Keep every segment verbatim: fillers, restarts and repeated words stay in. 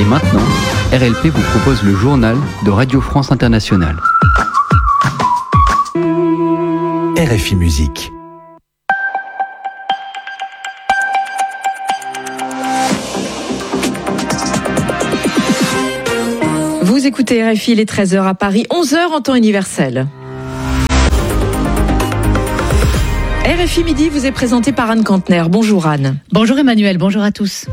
Et maintenant, R L P vous propose le journal de Radio France Internationale. R F I Musique. Vous écoutez R F I, il est treize heures à Paris, onze heures en temps universel. R F I Midi vous est présenté par Anne Kantner. Bonjour Anne. Bonjour Emmanuel, bonjour à tous.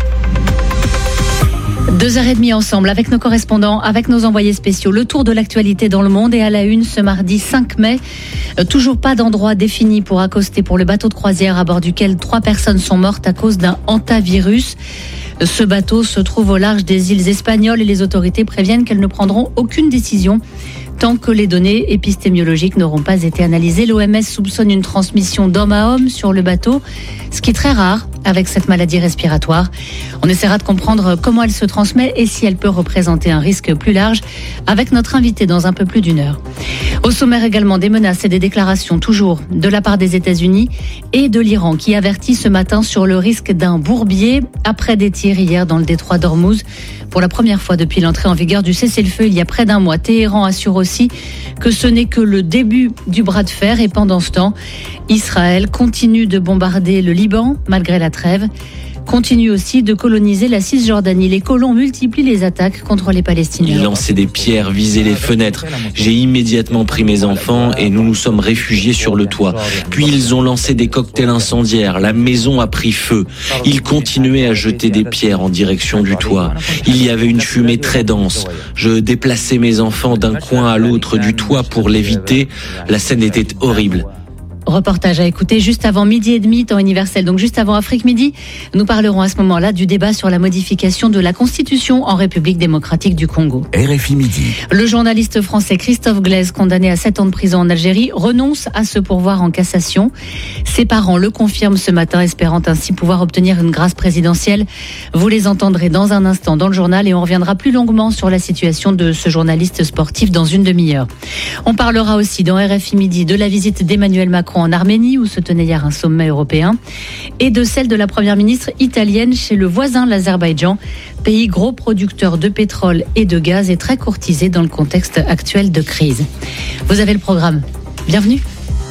Deux heures et demie ensemble avec nos correspondants, avec nos envoyés spéciaux. Le tour de l'actualité dans le monde et à la une ce mardi cinq mai. Euh, toujours pas d'endroit défini pour accoster pour le bateau de croisière à bord duquel trois personnes sont mortes à cause d'un hantavirus. Ce bateau se trouve au large des îles espagnoles et les autorités préviennent qu'elles ne prendront aucune décision tant que les données épistémiologiques n'auront pas été analysées. L'O M S soupçonne une transmission d'homme à homme sur le bateau, ce qui est très rare avec cette maladie respiratoire. On essaiera de comprendre comment elle se transmet et si elle peut représenter un risque plus large avec notre invité dans un peu plus d'une heure. Au sommaire également des menaces et des déclarations toujours de la part des États-Unis et de l'Iran qui avertit ce matin sur le risque d'un bourbier après des tirs hier dans le détroit d'Ormuz. Pour la première fois depuis l'entrée en vigueur du cessez-le-feu il y a près d'un mois, Téhéran assure aussi que ce n'est que le début du bras de fer et pendant ce temps, Israël continue de bombarder le Liban malgré la trêve, continue aussi de coloniser la Cisjordanie. Les colons multiplient les attaques contre les Palestiniens. Ils lançaient des pierres, visaient les fenêtres. J'ai immédiatement pris mes enfants et nous nous sommes réfugiés sur le toit. Puis ils ont lancé des cocktails incendiaires. La maison a pris feu. Ils continuaient à jeter des pierres en direction du toit. Il y avait une fumée très dense. Je déplaçais mes enfants d'un coin à l'autre du toit pour l'éviter. La scène était horrible. Reportage à écouter juste avant midi et demi, temps universel, donc juste avant Afrique Midi. Nous parlerons à ce moment-là du débat sur la modification de la Constitution en République démocratique du Congo. R F I Midi. Le journaliste français Christophe Glaise, condamné à sept ans de prison en Algérie, renonce à se pourvoir en cassation. Ses parents le confirment ce matin, espérant ainsi pouvoir obtenir une grâce présidentielle. Vous les entendrez dans un instant dans le journal et on reviendra plus longuement sur la situation de ce journaliste sportif dans une demi-heure. On parlera aussi dans R F I Midi de la visite d'Emmanuel Macron en Arménie, où se tenait hier un sommet européen, et de celle de la première ministre italienne chez le voisin, l'Azerbaïdjan, pays gros producteur de pétrole et de gaz et très courtisé dans le contexte actuel de crise. Vous avez le programme. Bienvenue.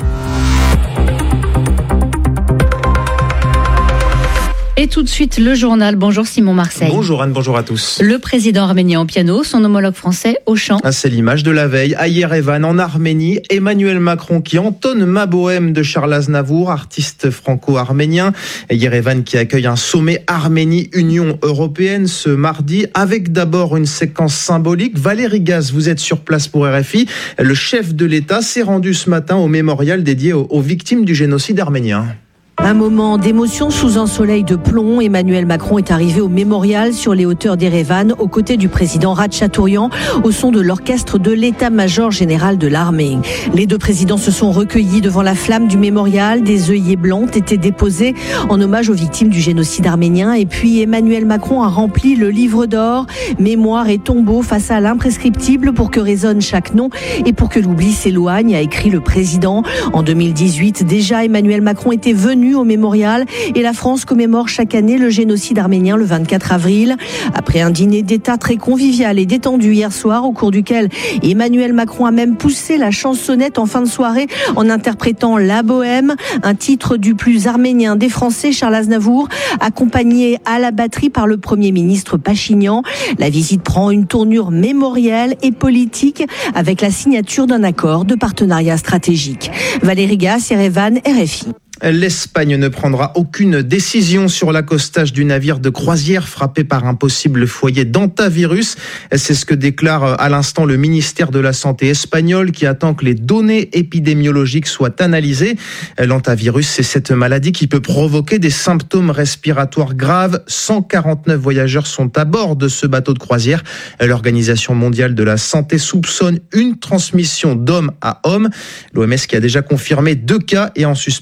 Et tout de suite, le journal. Bonjour Simon Marseille. Bonjour Anne, bonjour à tous. Le président arménien au piano, son homologue français au chant. C'est l'image de la veille à Yerevan, en Arménie. Emmanuel Macron qui entonne Ma Bohème de Charles Aznavour, artiste franco-arménien. Yerevan qui accueille un sommet Arménie-Union européenne ce mardi, avec d'abord une séquence symbolique. Valérie Gaz, vous êtes sur place pour R F I. Le chef de l'État s'est rendu ce matin au mémorial dédié aux, aux victimes du génocide arménien. Un moment d'émotion sous un soleil de plomb. Emmanuel Macron est arrivé au mémorial sur les hauteurs d'Erevan aux côtés du président Ratchatourian au son de l'orchestre de l'état-major général de l'armée. Les deux présidents se sont recueillis devant la flamme du mémorial. Des œillets blancs étaient déposés en hommage aux victimes du génocide arménien. Et puis Emmanuel Macron a rempli le livre d'or, mémoire et tombeau face à l'imprescriptible pour que résonne chaque nom et pour que l'oubli s'éloigne, a écrit le président. En deux mille dix-huit, déjà Emmanuel Macron était venu au mémorial et la France commémore chaque année le génocide arménien le vingt-quatre avril. Après un dîner d'État très convivial et détendu hier soir, au cours duquel Emmanuel Macron a même poussé la chansonnette en fin de soirée en interprétant La Bohème, un titre du plus arménien des Français, Charles Aznavour, accompagné à la batterie par le Premier ministre Pachinian. La visite prend une tournure mémorielle et politique avec la signature d'un accord de partenariat stratégique. Valérie Gaz, Yerevan, R F I. L'Espagne ne prendra aucune décision sur l'accostage du navire de croisière frappé par un possible foyer d'hantavirus. C'est ce que déclare à l'instant le ministère de la Santé espagnol qui attend que les données épidémiologiques soient analysées. L'hantavirus, c'est cette maladie qui peut provoquer des symptômes respiratoires graves. cent quarante-neuf voyageurs sont à bord de ce bateau de croisière. L'Organisation mondiale de la santé soupçonne une transmission d'homme à homme. L'O M S qui a déjà confirmé deux cas et en suspecte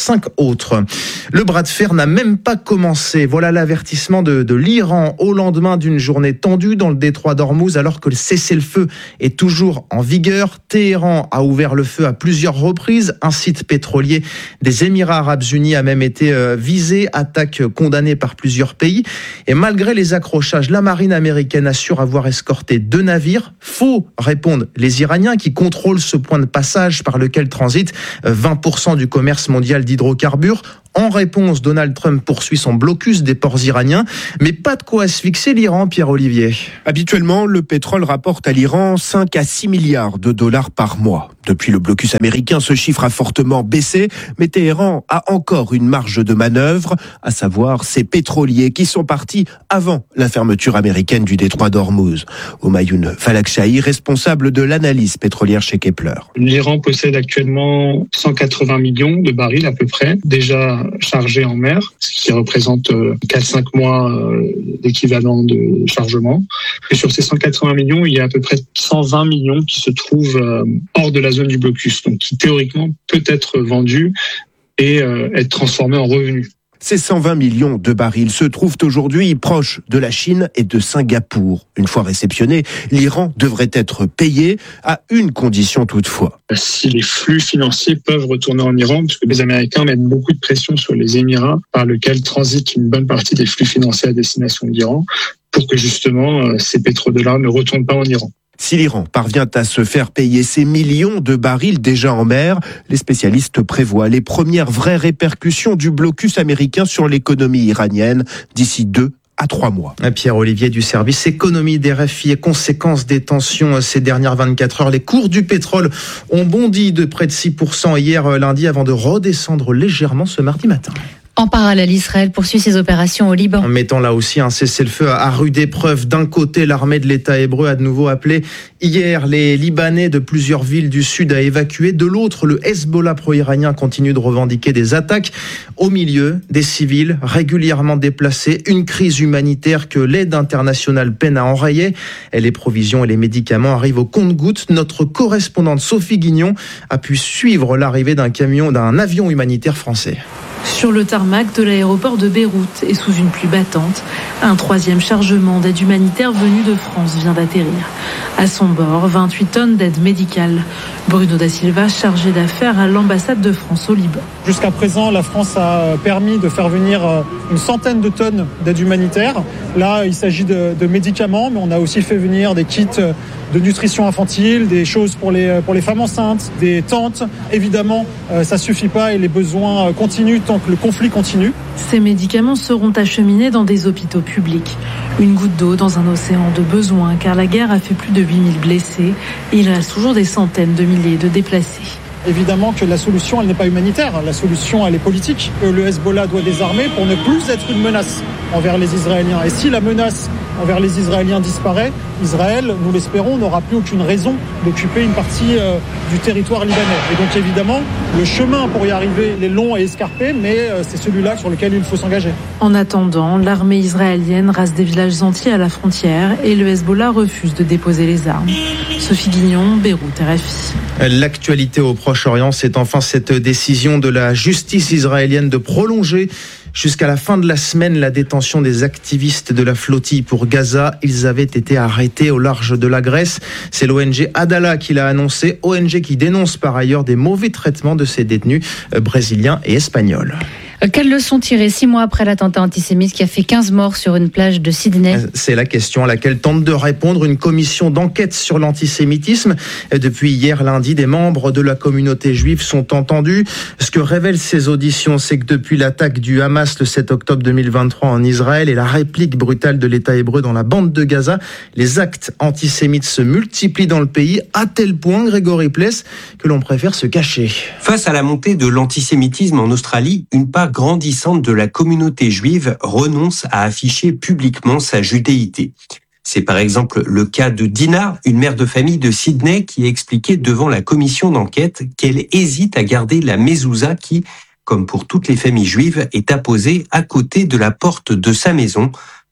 cinq autres. Le bras de fer n'a même pas commencé. Voilà l'avertissement de, de l'Iran au lendemain d'une journée tendue dans le détroit d'Ormuz, alors que le cessez-le-feu est toujours en vigueur. Téhéran a ouvert le feu à plusieurs reprises. Un site pétrolier des Émirats arabes unis a même été visé, attaque condamnée par plusieurs pays. Et malgré les accrochages, la marine américaine assure avoir escorté deux navires. Faux, répondent les Iraniens qui contrôlent ce point de passage par lequel transite vingt pour cent du commerce mondial d'hydrocarbures. En réponse, Donald Trump poursuit son blocus des ports iraniens, mais pas de quoi asphyxier l'Iran, Pierre-Olivier. Habituellement, le pétrole rapporte à l'Iran cinq à six milliards de dollars par mois. Depuis le blocus américain, ce chiffre a fortement baissé, mais Téhéran a encore une marge de manœuvre, à savoir ces pétroliers qui sont partis avant la fermeture américaine du détroit d'Ormuz. Humayoun Falakchahi, responsable de l'analyse pétrolière chez Kepler. L'Iran possède actuellement cent quatre-vingts millions de barils à peu près, déjà chargés en mer, ce qui représente quatre à cinq mois d'équivalent de chargement. Et sur ces cent quatre-vingts millions, il y a à peu près cent vingt millions qui se trouvent hors de la zone du blocus, donc qui théoriquement peut être vendu et être transformé en revenus. Ces cent vingt millions de barils se trouvent aujourd'hui proches de la Chine et de Singapour. Une fois réceptionnés, l'Iran devrait être payé à une condition toutefois. Si les flux financiers peuvent retourner en Iran, parce que les Américains mettent beaucoup de pression sur les Émirats par lesquels transite une bonne partie des flux financiers à destination de l'Iran, pour que justement ces pétrodollars ne retournent pas en Iran. Si l'Iran parvient à se faire payer ces millions de barils déjà en mer, les spécialistes prévoient les premières vraies répercussions du blocus américain sur l'économie iranienne d'ici deux à trois mois. Pierre-Olivier du service économie des R F I et conséquence des tensions ces dernières vingt-quatre heures. Les cours du pétrole ont bondi de près de six pour cent hier lundi avant de redescendre légèrement ce mardi matin. En parallèle, Israël poursuit ses opérations au Liban. En mettant là aussi un cessez-le-feu à rude épreuve. D'un côté, l'armée de l'État hébreu a de nouveau appelé hier les Libanais de plusieurs villes du sud à évacuer. De l'autre, le Hezbollah pro-iranien continue de revendiquer des attaques. Au milieu, des civils régulièrement déplacés. Une crise humanitaire que l'aide internationale peine à enrayer. Les provisions et les médicaments arrivent au compte-gouttes. Notre correspondante Sophie Guignon a pu suivre l'arrivée d'un camion, d'un avion humanitaire français. Sur le tarmac de l'aéroport de Beyrouth et sous une pluie battante, un troisième chargement d'aide humanitaire venu de France vient d'atterrir. À son bord, vingt-huit tonnes d'aide médicale. Bruno da Silva, chargé d'affaires à l'ambassade de France au Liban. Jusqu'à présent, la France a permis de faire venir une centaine de tonnes d'aide humanitaire. Là, il s'agit de, de médicaments, mais on a aussi fait venir des kits de nutrition infantile, des choses pour les, pour les femmes enceintes, des tentes. Évidemment, ça suffit pas et les besoins continuent tant que le conflit continue. Ces médicaments seront acheminés dans des hôpitaux publics. Une goutte d'eau dans un océan de besoins, car la guerre a fait plus de huit mille blessés et il reste toujours des centaines de milliers de déplacés. Évidemment que la solution, elle n'est pas humanitaire. La solution, elle est politique. Le Hezbollah doit désarmer pour ne plus être une menace envers les Israéliens. Et si la menace envers les Israéliens disparaît, Israël, nous l'espérons, n'aura plus aucune raison d'occuper une partie euh, du territoire libanais. Et donc évidemment, le chemin pour y arriver est long et escarpé, mais euh, c'est celui-là sur lequel il faut s'engager. En attendant, l'armée israélienne rase des villages entiers à la frontière et le Hezbollah refuse de déposer les armes. Sophie Guignon, Beyrouth, R F I. L'actualité au Proche-Orient, c'est enfin cette décision de la justice israélienne de prolonger jusqu'à la fin de la semaine la détention des activistes de la flottille pour Gaza. Ils avaient été arrêtés au large de la Grèce. C'est l'O N G Adala qui l'a annoncé, O N G qui dénonce par ailleurs des mauvais traitements de ces détenus brésiliens et espagnols. Quelle leçon tirer six mois après l'attentat antisémite qui a fait quinze morts sur une plage de Sydney ? C'est la question à laquelle tente de répondre une commission d'enquête sur l'antisémitisme. Depuis hier lundi, des membres de la communauté juive sont entendus. Ce que révèlent ces auditions, c'est que depuis l'attaque du Hamas le sept octobre deux mille vingt-trois en Israël et la réplique brutale de l'État hébreu dans la bande de Gaza, les actes antisémites se multiplient dans le pays à tel point, Grégory Pless, que l'on préfère se cacher. Face à la montée de l'antisémitisme en Australie, une part grandissante de la communauté juive renonce à afficher publiquement sa judéité. C'est par exemple le cas de Dina, une mère de famille de Sydney qui a expliqué devant la commission d'enquête qu'elle hésite à garder la mezouza qui, comme pour toutes les familles juives, est apposée à côté de la porte de sa maison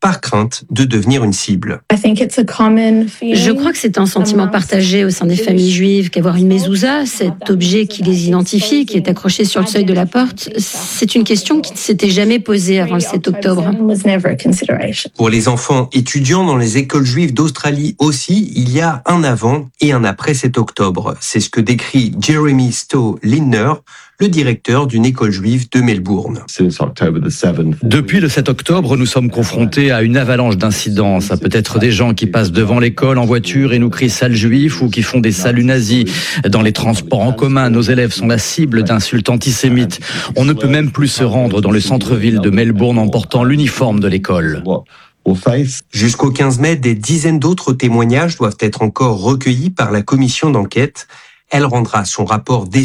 par crainte de devenir une cible. Je crois que c'est un sentiment partagé au sein des familles juives qu'avoir une mezouza, cet objet qui les identifie, qui est accroché sur le seuil de la porte, c'est une question qui ne s'était jamais posée avant le sept octobre. Pour les enfants étudiants dans les écoles juives d'Australie aussi, il y a un avant et un après sept octobre. C'est ce que décrit Jeremy Stowe-Lindner, le directeur d'une école juive de Melbourne. Depuis le sept octobre, nous sommes confrontés à une avalanche d'incidents. Ça peut être des gens qui passent devant l'école en voiture et nous crient « sale juif » ou qui font des saluts nazis. Dans les transports en commun, nos élèves sont la cible d'insultes antisémites. On ne peut même plus se rendre dans le centre-ville de Melbourne en portant l'uniforme de l'école. Jusqu'au quinze mai, des dizaines d'autres témoignages doivent être encore recueillis par la commission d'enquête. Elle rendra son rapport dès